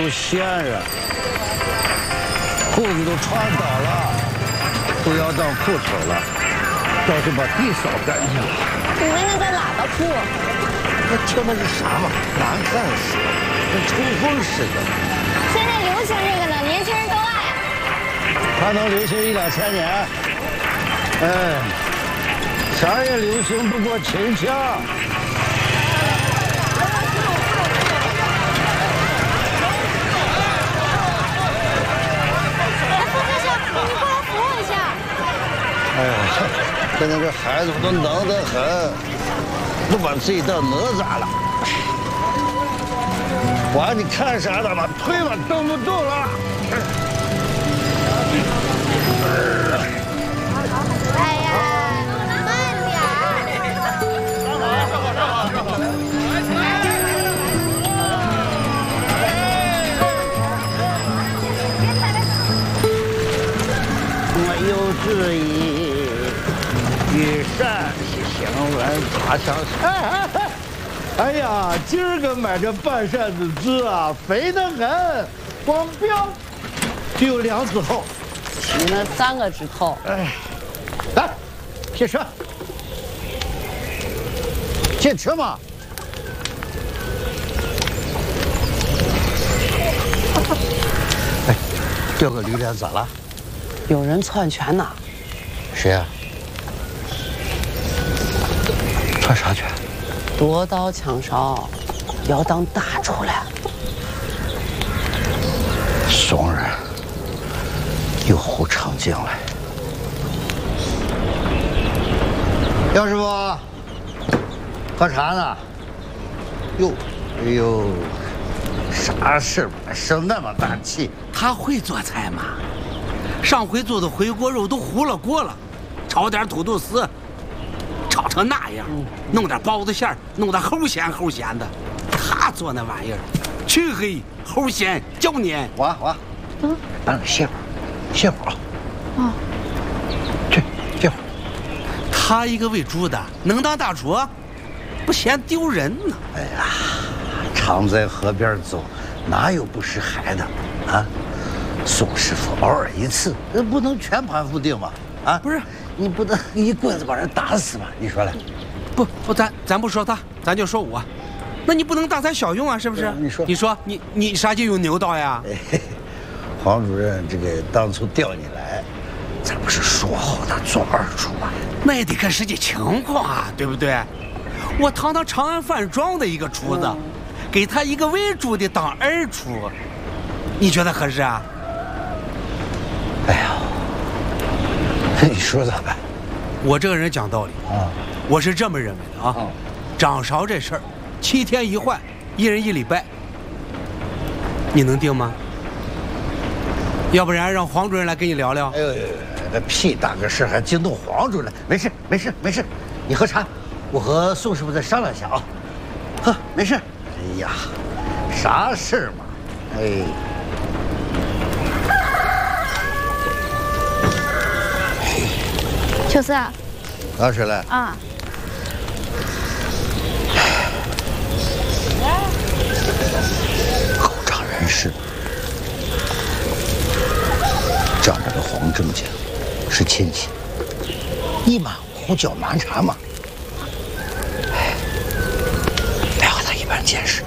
都闲着，裤子都穿倒了，都要当裤头了，倒是把地扫干净了。 你们那个喇叭裤， 那听的是啥嘛？难看死了，跟抽风似的。 现在流行这个呢，年轻人都爱。 还能流行1、2千年？哎，啥也流行不过秦腔。哎呀，现在这孩子都能得很，都把自己当哪吒了。娃，你看啥呢嘛？腿嘛动不动了。 哎呀，慢点没有之意。与善是行文杂相。哎呀，今儿个买这半扇子纸啊，肥得很，光标就有2指厚。 你那3个指头。 哎，来，进车，进车嘛。哎，这个驴脸咋了？ 有人篡权呢。 谁呀？篡啥权？ 夺刀抢勺，要当大厨了。 怂人，又胡闯进来。姚师傅，喝茶呢？哟，哎呦，啥事嘛？生那么大气？ 他会做菜吗？上回做的回锅肉都糊了锅了，炒点土豆丝，炒成那样，弄点包子馅儿，弄得齁咸齁咸的。他做那玩意儿，黢黑齁咸焦黏。 娃，搬个歇会儿，歇会儿啊。 哦。 去，歇会儿。 他一个喂猪的，能当大厨？不嫌丢人呢？ 哎呀，常在河边走，哪有不识海的啊？宋师傅偶尔一次，不能全盘否定嘛？啊， 不是， 你不能一棍子把人打死吧？你说嘞？ 不，咱不说他，咱就说我。那你不能大材小用啊，是不是？ 你说， 你啥就用牛刀呀？ 黄主任，这个当初调你来，咱不是说好的做2厨吗？ 那也得看实际情况啊，对不对？我堂堂长安饭庄的一个厨子，给他一个喂猪的当2厨，你觉得合适啊？ 哎呀，你说咋办？ 我这个人讲道理啊，我是这么认为的啊。掌勺这事儿，7天一换，1人1礼拜，你能定吗？要不然让黄主任来跟你聊聊。 哎呦，那屁大个事还惊动黄主任？没事，你喝茶，我和宋师傅再商量一下啊。喝，没事。哎呀，啥事儿嘛？哎。 秋思啊， 老师来啊， 口仗人势，仗着这黄正家是亲戚，一马虎脚难缠嘛。哎，别和他一般见识，